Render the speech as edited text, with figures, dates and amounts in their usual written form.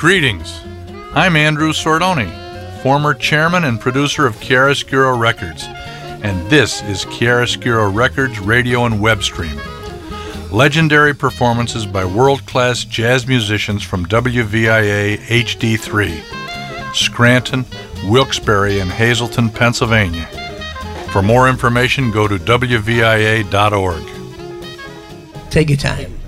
Greetings. I'm Andrew Sordoni, former chairman and producer of Chiaroscuro Records, and this is Chiaroscuro Records radio and web stream. Legendary performances by world-class jazz musicians from WVIA HD3, Scranton, Wilkes-Barre, and Hazleton, Pennsylvania. For more information, go to WVIA.org. Take your time.